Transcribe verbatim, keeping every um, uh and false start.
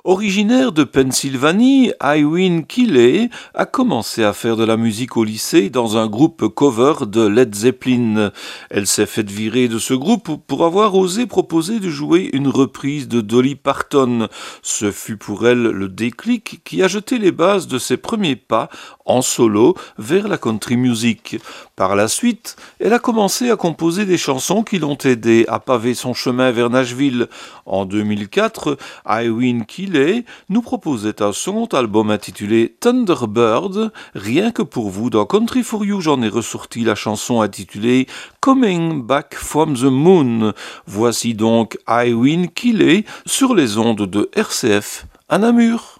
Originaire de Pennsylvanie, Irene Keeley a commencé à faire de la musique au lycée dans un groupe cover de Led Zeppelin. Elle s'est faite virer de ce groupe pour avoir osé proposer de jouer une reprise de Dolly Parton. Ce fut pour elle le déclic qui a jeté les bases de ses premiers pas en solo vers la country music. Par la suite, elle a commencé à composer des chansons qui l'ont aidé à paver son chemin vers Nashville. En deux mille quatre, Irene Keeley nous proposait un second album intitulé Thunderbird. Rien que pour vous, dans Country for You, j'en ai ressorti la chanson intitulée Coming Back from the Moon. Voici donc Irene Keeley sur les ondes de R C F à Namur.